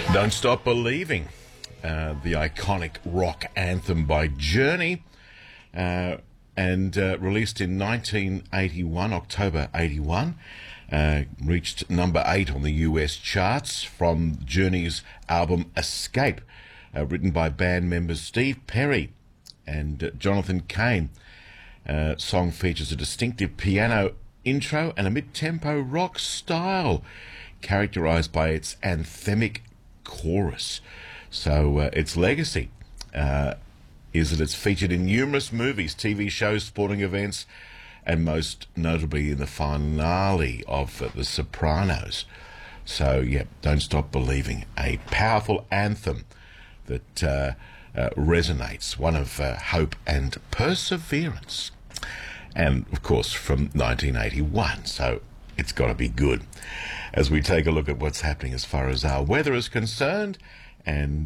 Don't Stop Believing, the iconic rock anthem by Journey, and released in 1981, October 81, reached number 8 on the US charts from Journey's album Escape, written by band members Steve Perry and Jonathan Cain. Song features a distinctive piano intro and a mid-tempo rock style, characterised by its anthemic chorus. So its legacy is that it's featured in numerous movies, TV shows, sporting events, and most notably in the finale of The Sopranos. So, yeah, Don't Stop Believing, a powerful anthem that resonates, one of hope and perseverance. And, of course, from 1981, so it's got to be good. As we take a look at what's happening as far as our weather is concerned, and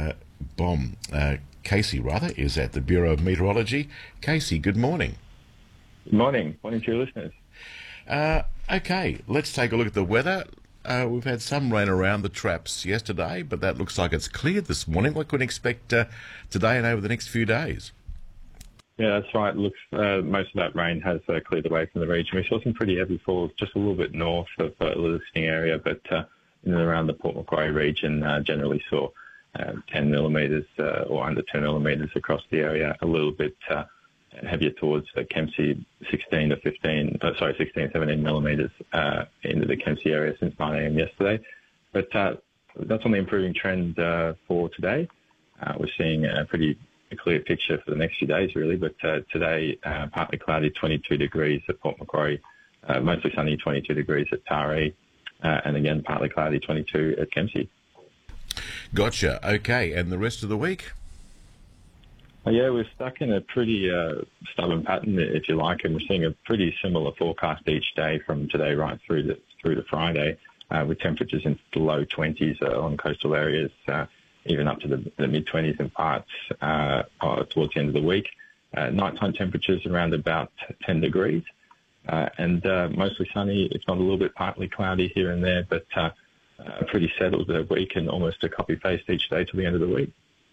Casey, is at the Bureau of Meteorology. Casey, good morning. Good morning. Morning to your listeners. Okay, let's take a look at the weather. We've had some rain around the traps yesterday, but that looks like it's cleared this morning. What can we expect today and over the next few days? Yeah, that's right. It looks most of that rain has cleared away from the region. We saw some pretty heavy falls just a little bit north of the listening area, but in and around the Port Macquarie region, generally saw 10 millimetres or under 10 millimetres across the area, a little bit heavier towards the Kempsey, 16, 17 millimetres into the Kempsey area since 9 a.m. yesterday. But that's on the improving trend for today. We're seeing a pretty clear picture for the next few days, really. But today, partly cloudy, 22 degrees at Port Macquarie, mostly sunny, 22 degrees at Taree, and again, partly cloudy, 22 at Kempsey. Gotcha. Okay, and the rest of the week? Yeah, we're stuck in a pretty stubborn pattern, if you like, and we're seeing a pretty similar forecast each day from today right through to Friday, with temperatures in the low 20s on coastal areas, even up to the mid-20s in parts towards the end of the week. Nighttime temperatures around about 10 degrees, and mostly sunny, if not a little bit partly cloudy here and there, but a pretty settled week and almost a copy-paste each day till the end of the week.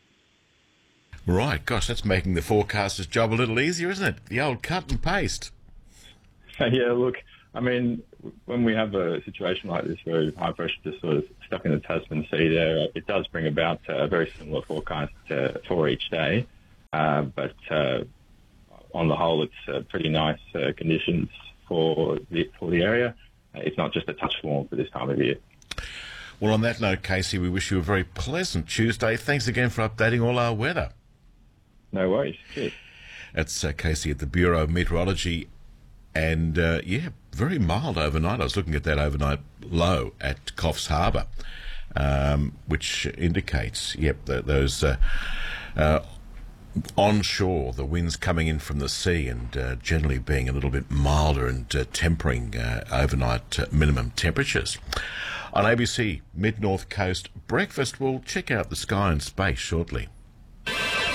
Right, gosh, that's making the forecaster's job a little easier, isn't it? The old cut and paste. Yeah, look, I mean, when we have a situation like this where high pressure just sort of stuck in the Tasman Sea there, it does bring about a very similar forecast for each day. But on the whole, it's pretty nice conditions for the area. It's not just a touch warm for this time of year. Well, on that note, Casey, we wish you a very pleasant Tuesday. Thanks again for updating all our weather. No worries. Cheers. That's Casey at the Bureau of Meteorology. And, yeah, very mild overnight. I was looking at that overnight low at Coffs Harbour, which indicates, those onshore, the winds coming in from the sea and generally being a little bit milder and tempering overnight minimum temperatures. On ABC Mid-North Coast Breakfast, we'll check out the sky and space shortly.